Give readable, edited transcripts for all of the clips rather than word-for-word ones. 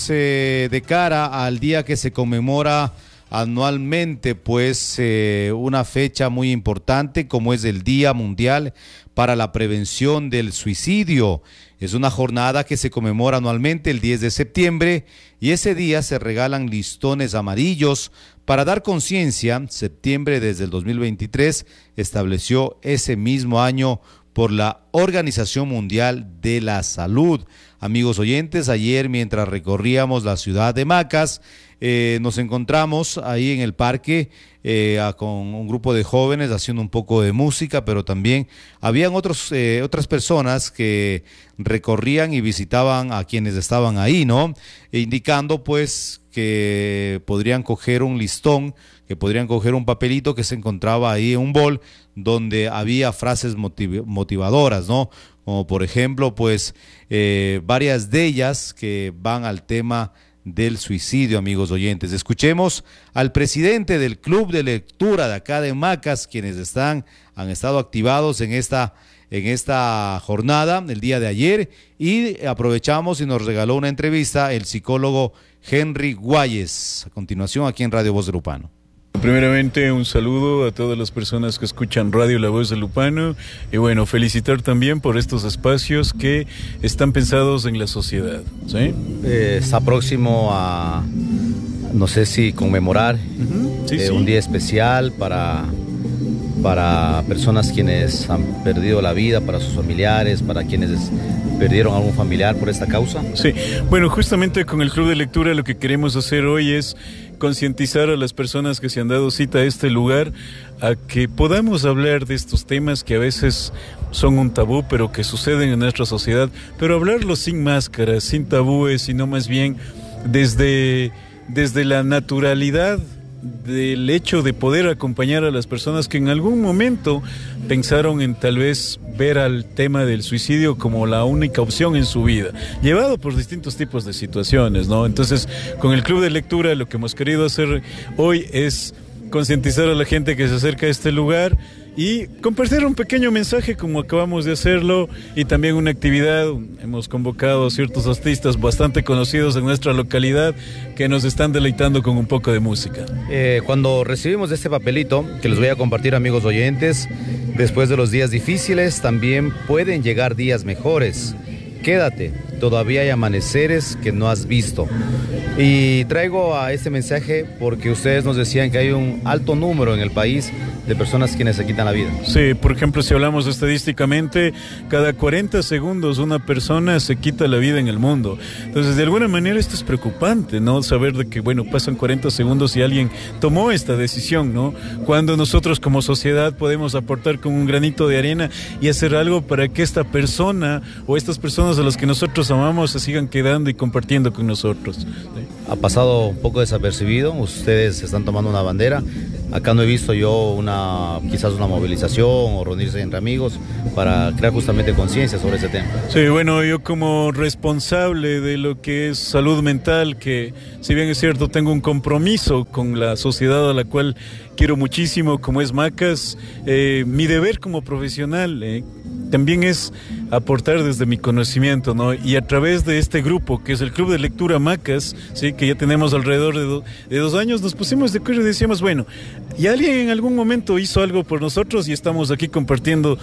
de cara al día que se conmemora anualmente, pues una fecha muy importante como es el Día Mundial para la Prevención del Suicidio. Es una jornada que se conmemora anualmente el 10 de septiembre y ese día se regalan listones amarillos para dar conciencia. Septiembre desde el 2023 estableció ese mismo año por la Organización Mundial de la Salud. Amigos oyentes, ayer mientras recorríamos la ciudad de Macas, nos encontramos ahí en el parque con un grupo de jóvenes haciendo un poco de música, pero también habían otras personas que recorrían y visitaban a quienes estaban ahí, ¿no? Indicando pues que podrían coger un listón, que podrían coger un papelito que se encontraba ahí en un bol donde había frases motivadoras, ¿no? Como por ejemplo, pues varias de ellas que van al tema del suicidio, amigos oyentes. Escuchemos al presidente del Club de Lectura de acá de Macas, quienes han estado activados en esta jornada el día de ayer, y aprovechamos y nos regaló una entrevista el psicólogo Henry Guayes. A continuación, aquí en Radio Voz de Lupano. Primeramente, un saludo a todas las personas que escuchan Radio La Voz de Lupano y bueno, felicitar también por estos espacios que están pensados en la sociedad, ¿sí? Está próximo a, no sé si conmemorar un día especial para personas quienes han perdido la vida, para sus familiares, para quienes perdieron a algún familiar por esta causa. Sí, bueno, justamente con el Club de Lectura lo que queremos hacer hoy es concientizar a las personas que se han dado cita a este lugar a que podamos hablar de estos temas que a veces son un tabú, pero que suceden en nuestra sociedad, pero hablarlo sin máscaras, sin tabúes, sino más bien desde la naturalidad del hecho de poder acompañar a las personas que en algún momento pensaron en tal vez ver al tema del suicidio como la única opción en su vida, llevado por distintos tipos de situaciones, ¿no? Entonces, con el Club de Lectura lo que hemos querido hacer hoy es concientizar a la gente que se acerca a este lugar y compartir un pequeño mensaje como acabamos de hacerlo, y también una actividad. Hemos convocado a ciertos artistas bastante conocidos en nuestra localidad que nos están deleitando con un poco de música. Cuando recibimos este papelito, que les voy a compartir, amigos oyentes, después de los días difíciles también pueden llegar días mejores. Quédate, todavía hay amaneceres que no has visto. Y traigo a este mensaje porque ustedes nos decían que hay un alto número en el país de personas quienes se quitan la vida. Sí, por ejemplo, si hablamos estadísticamente, cada 40 segundos una persona se quita la vida en el mundo. Entonces, de alguna manera esto es preocupante, ¿no? Saber de que, bueno, pasan 40 segundos y alguien tomó esta decisión, ¿no? Cuando nosotros como sociedad podemos aportar con un granito de arena y hacer algo para que esta persona o estas personas a las que nosotros amamos se sigan quedando y compartiendo con nosotros, ¿sí? Ha pasado un poco desapercibido, ustedes están tomando una bandera. Acá no he visto yo quizás una movilización o reunirse entre amigos para crear justamente conciencia sobre ese tema. Sí, bueno, yo como responsable de lo que es salud mental, que si bien es cierto tengo un compromiso con la sociedad a la cual quiero muchísimo, como es Macas, mi deber como profesional también es aportar desde mi conocimiento, ¿no? Y a través de este grupo, que es el Club de Lectura Macas, ¿sí? Que ya tenemos alrededor de 2 años, nos pusimos de acuerdo y decíamos, bueno, y alguien en algún momento hizo algo por nosotros y estamos aquí compartiendo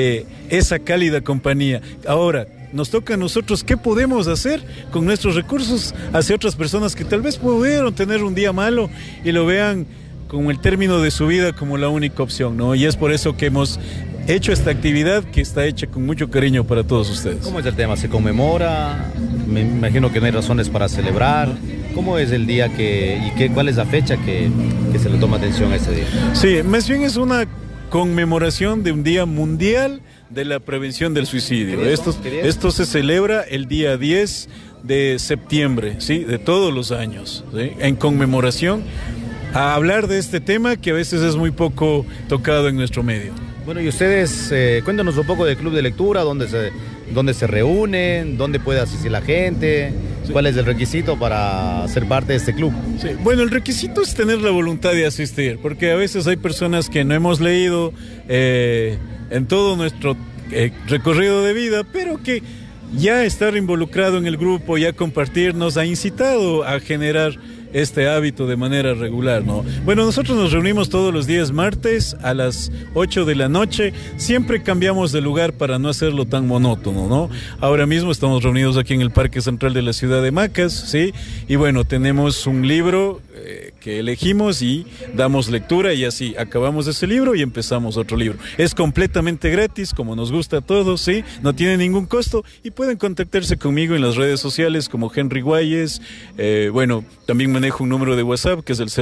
esa cálida compañía. Ahora, nos toca a nosotros qué podemos hacer con nuestros recursos hacia otras personas que tal vez pudieron tener un día malo y lo vean como el término de su vida como la única opción, ¿no? Y es por eso que hemos hecho esta actividad que está hecha con mucho cariño para todos ustedes. ¿Cómo es el tema? ¿Se conmemora? Me imagino que no hay razones para celebrar. ¿Cómo es el día cuál es la fecha que se le toma atención a ese día? Sí, más bien es una conmemoración de un Día Mundial de la Prevención del Suicidio. Esto se celebra el día 10 de septiembre, ¿sí? De todos los años, ¿sí? En conmemoración a hablar de este tema que a veces es muy poco tocado en nuestro medio. Bueno, y ustedes, cuéntanos un poco del Club de Lectura, dónde se reúnen, dónde puede asistir la gente, sí. ¿Cuál es el requisito para ser parte de este club? Sí. Bueno, el requisito es tener la voluntad de asistir, porque a veces hay personas que no hemos leído en todo nuestro recorrido de vida, pero que ya estar involucrado en el grupo, ya compartir, nos ha incitado a generar este hábito de manera regular, ¿no? Bueno, nosotros nos reunimos todos los días martes a las 8 de la noche, siempre cambiamos de lugar para no hacerlo tan monótono, ¿no? Ahora mismo estamos reunidos aquí en el Parque Central de la ciudad de Macas, ¿sí? Y bueno, tenemos un libro que elegimos y damos lectura y así acabamos ese libro y empezamos otro libro. Es completamente gratis, como nos gusta a todos, ¿sí? No tiene ningún costo y pueden contactarse conmigo en las redes sociales como Henry Guayes. Bueno, también manejo un número de WhatsApp que es el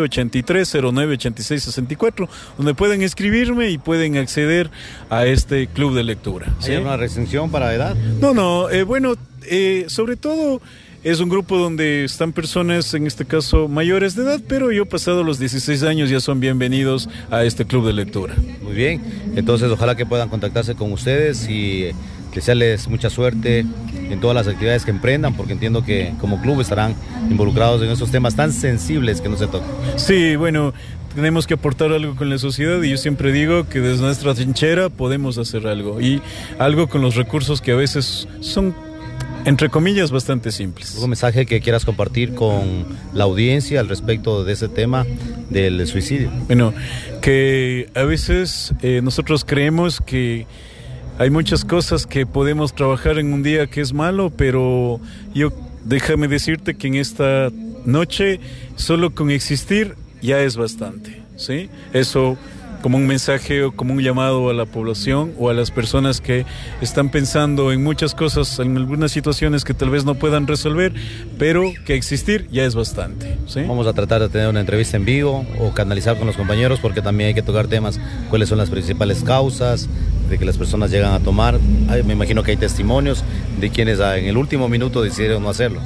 0983-098664, donde pueden escribirme y pueden acceder a este club de lectura, ¿sí? ¿Hay alguna restricción para edad? No, bueno, sobre todo es un grupo donde están personas, en este caso, mayores de edad, pero yo pasado los 16 años ya son bienvenidos a este club de lectura. Muy bien, entonces ojalá que puedan contactarse con ustedes y desearles mucha suerte en todas las actividades que emprendan, porque entiendo que como club estarán involucrados en esos temas tan sensibles que no se tocan. Sí, bueno, tenemos que aportar algo con la sociedad y yo siempre digo que desde nuestra trinchera podemos hacer algo y algo con los recursos que a veces son, entre comillas, bastante simples. ¿Un mensaje que quieras compartir con la audiencia al respecto de ese tema del suicidio? Bueno, que a veces nosotros creemos que hay muchas cosas que podemos trabajar en un día que es malo, pero déjame decirte que en esta noche solo con existir ya es bastante, ¿sí? Eso como un mensaje o como un llamado a la población o a las personas que están pensando en muchas cosas, en algunas situaciones que tal vez no puedan resolver, pero que existir ya es bastante, ¿sí? Vamos a tratar de tener una entrevista en vivo o canalizar con los compañeros, porque también hay que tocar temas, cuáles son las principales causas de que las personas llegan a tomar. Me imagino que hay testimonios de quienes en el último minuto decidieron no hacerlo.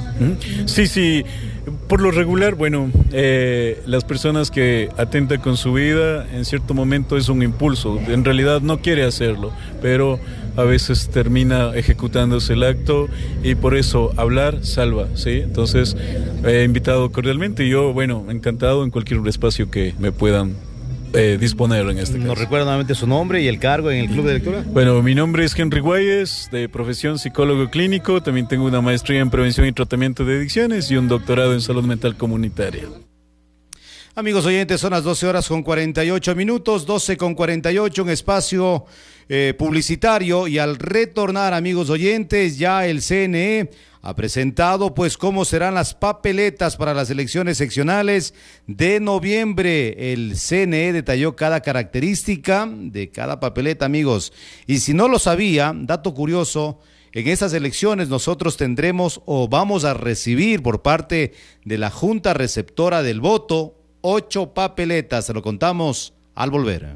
Sí. Por lo regular, bueno, las personas que atentan con su vida, en cierto momento es un impulso, en realidad no quiere hacerlo, pero a veces termina ejecutándose el acto y por eso hablar salva, ¿sí? Entonces, he invitado cordialmente y yo, bueno, encantado en cualquier espacio que me puedan disponer en este caso. ¿Nos recuerda nuevamente su nombre y el cargo en el club de lectura? Bueno, mi nombre es Henry Guayes, de profesión psicólogo clínico, también tengo una maestría en prevención y tratamiento de adicciones y un doctorado en salud mental comunitaria. Amigos oyentes, son las 12:48, 12:48, un espacio publicitario, y al retornar, amigos oyentes, ya el CNE ha presentado pues cómo serán las papeletas para las elecciones seccionales de noviembre. El CNE detalló cada característica de cada papeleta, amigos. Y si no lo sabía, dato curioso, en estas elecciones nosotros tendremos o vamos a recibir por parte de la Junta Receptora del Voto 8 papeletas. Se lo contamos al volver.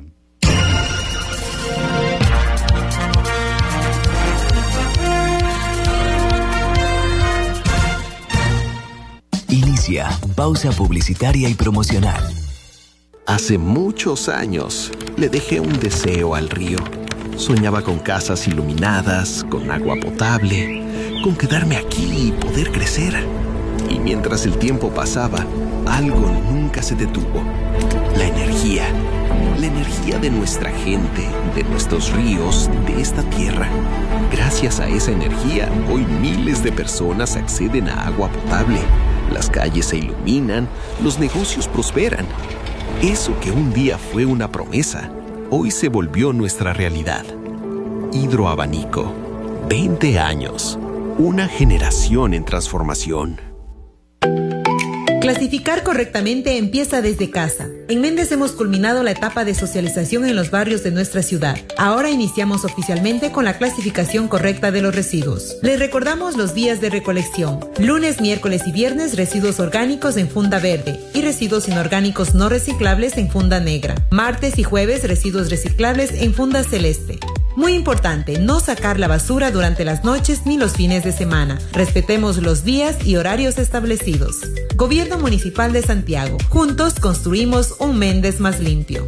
Inicia pausa publicitaria y promocional. Hace muchos años le dejé un deseo al río. Soñaba con casas iluminadas, con agua potable, con quedarme aquí y poder crecer. Y mientras el tiempo pasaba, algo nunca se detuvo. La energía de nuestra gente, de nuestros ríos, de esta tierra. Gracias a esa energía, hoy miles de personas acceden a agua potable. Las calles se iluminan, los negocios prosperan. Eso que un día fue una promesa, hoy se volvió nuestra realidad. Hidroabanico, 20 años, una generación en transformación. Clasificar correctamente empieza desde casa. En Méndez hemos culminado la etapa de socialización en los barrios de nuestra ciudad. Ahora iniciamos oficialmente con la clasificación correcta de los residuos. Les recordamos los días de recolección. Lunes, miércoles y viernes, residuos orgánicos en funda verde y residuos inorgánicos no reciclables en funda negra. Martes y jueves, residuos reciclables en funda celeste. Muy importante, no sacar la basura durante las noches ni los fines de semana. Respetemos los días y horarios establecidos. Gobierno Municipal de Santiago. Juntos construimos un Méndez más limpio.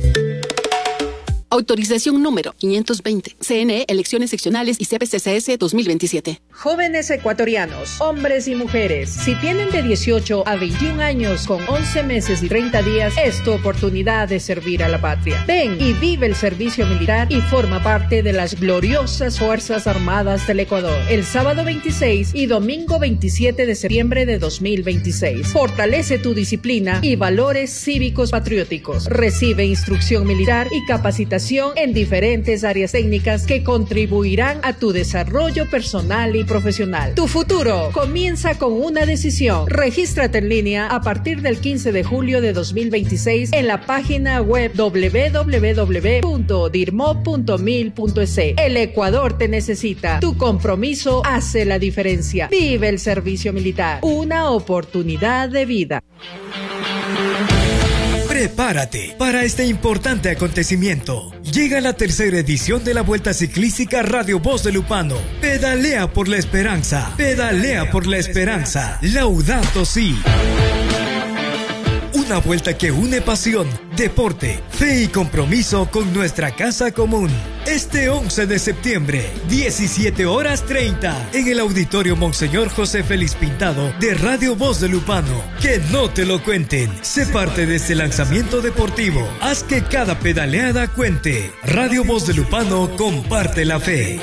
Autorización número 520. CNE, Elecciones Seccionales y CPCCS 2027. Jóvenes ecuatorianos, hombres y mujeres, si tienen de 18 a 21 años con 11 meses y 30 días, es tu oportunidad de servir a la patria. Ven y vive el servicio militar y forma parte de las gloriosas Fuerzas Armadas del Ecuador. El sábado 26 y domingo 27 de septiembre de 2026. Fortalece tu disciplina y valores cívicos patrióticos. Recibe instrucción militar y capacitación en diferentes áreas técnicas que contribuirán a tu desarrollo personal y profesional. Tu futuro comienza con una decisión. Regístrate en línea a partir del 15 de julio de 2026 en la página web www.dirmo.mil.es. El Ecuador te necesita. Tu compromiso hace la diferencia. Vive el servicio militar. Una oportunidad de vida. Prepárate para este importante acontecimiento. Llega la tercera edición de la Vuelta Ciclística Radio Voz de Lupano. Pedalea por la esperanza. Pedalea por la esperanza. Laudato Si. Una vuelta que une pasión, deporte, fe y compromiso con nuestra casa común. Este 11 de septiembre, 17:30, en el Auditorio Monseñor José Félix Pintado de Radio Voz de Lupano. Que no te lo cuenten. Sé parte de este lanzamiento deportivo. Haz que cada pedaleada cuente. Radio Voz de Lupano comparte la fe.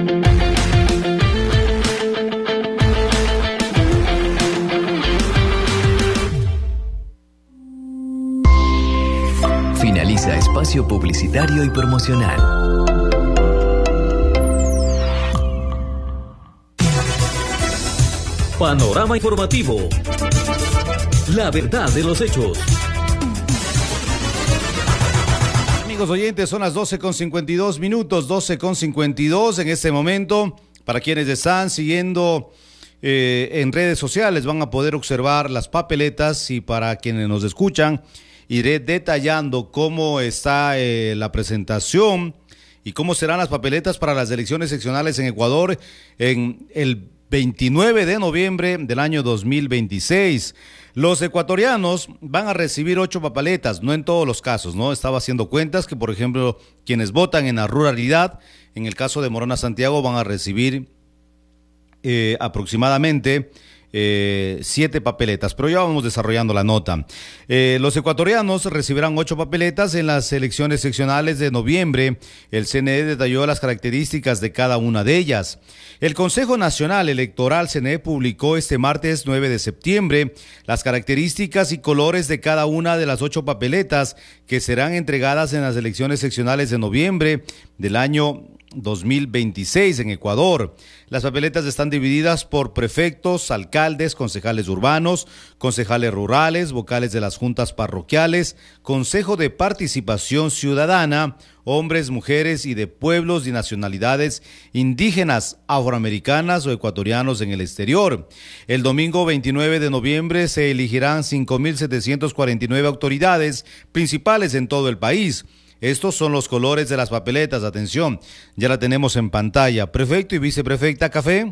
Finaliza espacio publicitario y promocional. Panorama informativo. La verdad de los hechos. Amigos oyentes, son las 12:52 minutos, 12:52 en este momento. Para quienes están siguiendo en redes sociales van a poder observar las papeletas, y para quienes nos escuchan iré detallando cómo está la presentación y cómo serán las papeletas para las elecciones seccionales en Ecuador en el 29 de noviembre del año 2026. Los ecuatorianos van a recibir 8 papeletas, no en todos los casos, ¿no? Estaba haciendo cuentas que, por ejemplo, quienes votan en la ruralidad, en el caso de Morona Santiago, van a recibir aproximadamente 7 papeletas, pero ya vamos desarrollando la nota. Los ecuatorianos recibirán 8 papeletas en las elecciones seccionales de noviembre. El CNE detalló las características de cada una de ellas. El Consejo Nacional Electoral CNE publicó este martes 9 de septiembre las características y colores de cada una de las 8 papeletas que serán entregadas en las elecciones seccionales de noviembre del año 2026 en Ecuador. Las papeletas están divididas por prefectos, alcaldes, concejales urbanos, concejales rurales, vocales de las juntas parroquiales, Consejo de Participación Ciudadana, hombres, mujeres y de pueblos y nacionalidades indígenas, afroamericanas o ecuatorianos en el exterior. El domingo 29 de noviembre se elegirán 5.749 autoridades principales en todo el país. Estos son los colores de las papeletas. Atención, ya la tenemos en pantalla. Prefecto y viceprefecta café,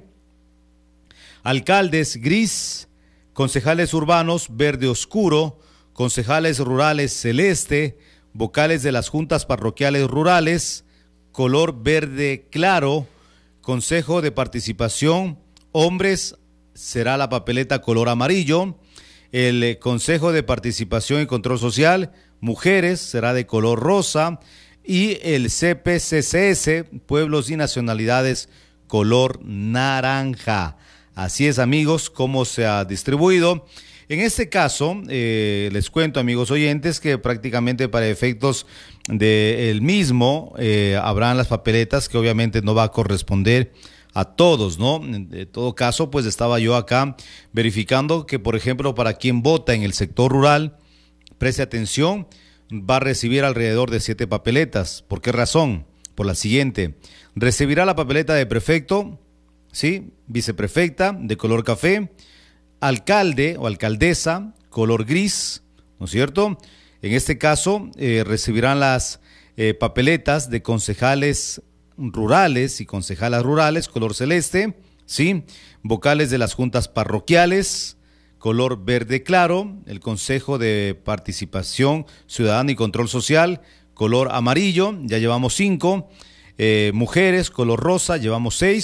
alcaldes gris, concejales urbanos verde oscuro, concejales rurales celeste, vocales de las juntas parroquiales rurales color verde claro, Consejo de Participación hombres será la papeleta color amarillo, el Consejo de Participación y Control Social mujeres será de color rosa, y el CPCCS, pueblos y nacionalidades, color naranja. Así es, amigos, cómo se ha distribuido. En este caso, les cuento, amigos oyentes, que prácticamente para efectos del mismo habrán las papeletas que obviamente no va a corresponder a todos, ¿no? En todo caso, pues estaba yo acá verificando que, por ejemplo, para quien vota en el sector rural, preste atención, va a recibir alrededor de 7 papeletas. ¿Por qué razón? Por la siguiente: recibirá la papeleta de prefecto, ¿sí? Viceprefecta de color café, alcalde o alcaldesa color gris, ¿no es cierto? En este caso recibirán las papeletas de concejales rurales y concejalas rurales color celeste, ¿sí? Vocales de las juntas parroquiales color verde claro, el Consejo de Participación Ciudadana y Control Social, color amarillo, ya llevamos 5, mujeres, color rosa, llevamos 6,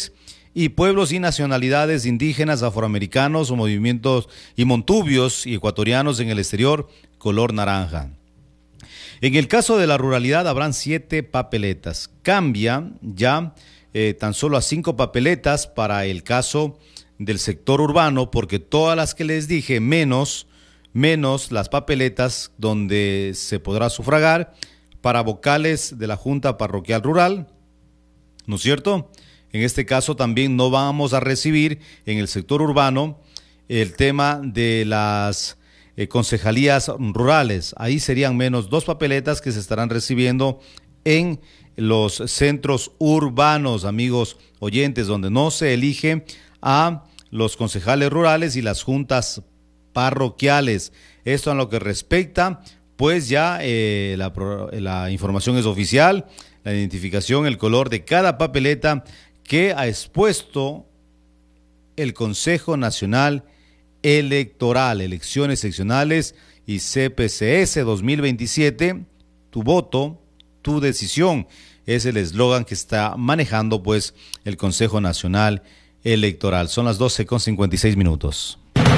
y pueblos y nacionalidades indígenas, afroamericanos o movimientos y montubios y ecuatorianos en el exterior, color naranja. En el caso de la ruralidad habrán 7 papeletas. Cambia ya tan solo a 5 papeletas para el caso del sector urbano, porque todas las que les dije, menos las papeletas donde se podrá sufragar para vocales de la Junta Parroquial Rural, ¿no es cierto? En este caso también no vamos a recibir en el sector urbano el tema de las concejalías rurales. Ahí serían menos 2 papeletas que se estarán recibiendo en los centros urbanos, amigos oyentes, donde no se elige a los concejales rurales y las juntas parroquiales. Esto en lo que respecta, pues ya la información es oficial, la identificación, el color de cada papeleta que ha expuesto el Consejo Nacional Electoral, Elecciones Seccionales y CPCS 2027, tu voto, tu decisión, es el eslogan que está manejando pues el Consejo Nacional Electoral. Son las 12:56.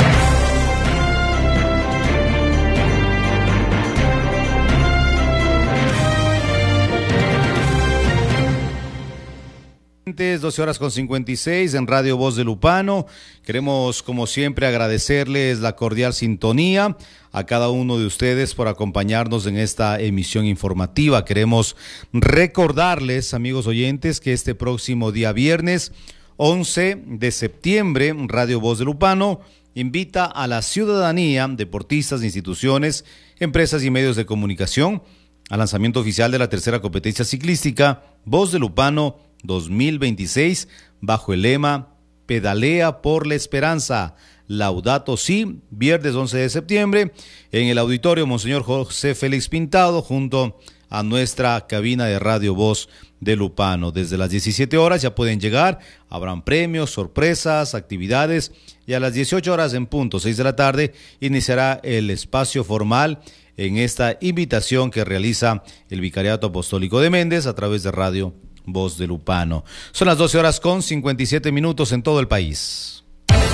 Antes, 12:56 en Radio Voz de Lupano. Queremos, como siempre, agradecerles la cordial sintonía a cada uno de ustedes por acompañarnos en esta emisión informativa. Queremos recordarles, amigos oyentes, que este próximo día viernes 11 de septiembre, Radio Voz de Lupano invita a la ciudadanía, deportistas, instituciones, empresas y medios de comunicación al lanzamiento oficial de la tercera competencia ciclística Voz de Lupano 2026 bajo el lema Pedalea por la Esperanza, Laudato Si, viernes 11 de septiembre en el auditorio Monseñor José Félix Pintado junto a nuestra cabina de Radio Voz de Lupano. Desde las 17 horas ya pueden llegar, habrán premios, sorpresas, actividades y a las 18 horas en punto, 6 de la tarde, iniciará el espacio formal en esta invitación que realiza el Vicariato Apostólico de Méndez a través de Radio Voz de Lupano. Son las 12:57 en todo el país.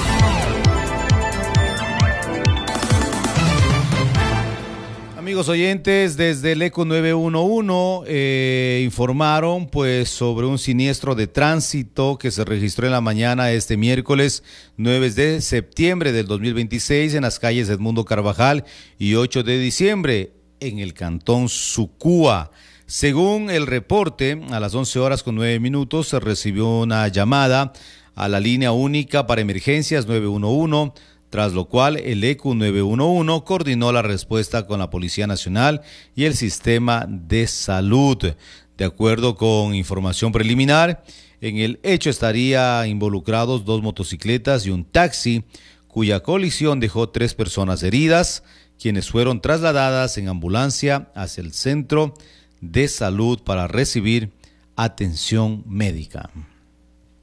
Amigos oyentes, desde el ECO 911 informaron pues sobre un siniestro de tránsito que se registró en la mañana este miércoles 9 de septiembre del 2026 en las calles Edmundo Carvajal y 8 de diciembre en el cantón Sucúa. Según el reporte, a las 11:09 se recibió una llamada a la línea única para emergencias 911, tras lo cual el ECU 911 coordinó la respuesta con la Policía Nacional y el Sistema de Salud. De acuerdo con información preliminar, en el hecho estarían involucrados 2 motocicletas y un taxi, cuya colisión dejó 3 personas heridas, quienes fueron trasladadas en ambulancia hacia el centro de salud para recibir atención médica.